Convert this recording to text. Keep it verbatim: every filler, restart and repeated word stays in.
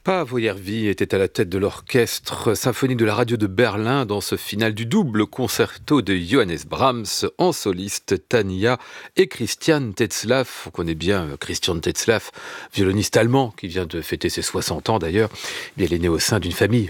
Paavo Järvi était à la tête de l'orchestre symphonique de la radio de Berlin dans ce final du double concerto de Johannes Brahms, en soliste Tania et Christian Tetzlaff. On connaît bien Christian Tetzlaff, violoniste allemand qui vient de fêter ses soixante ans d'ailleurs. Il est né au sein d'une famille